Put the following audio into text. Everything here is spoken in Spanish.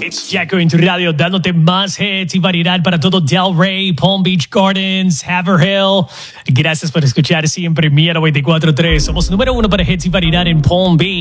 It's Jacko en tu radio, dándote más hits y variedad para todo Delray, Palm Beach Gardens, Haverhill. Gracias por escuchar siempre mi 94.3. Somos número 1 para hits y variedad en Palm Beach.